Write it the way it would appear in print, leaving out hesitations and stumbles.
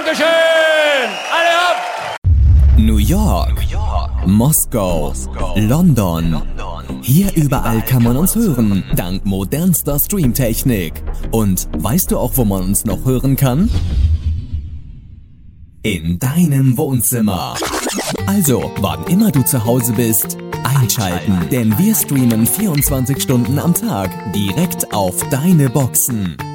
Dankeschön! Alle hopp! New York, Moskau, London. Hier überall kann man uns hören, dank modernster Streamtechnik. Und weißt du auch, wo man uns noch hören kann? In deinem Wohnzimmer. Also, wann immer du zu Hause bist, einschalten, denn wir streamen 24 Stunden am Tag direkt auf deine Boxen.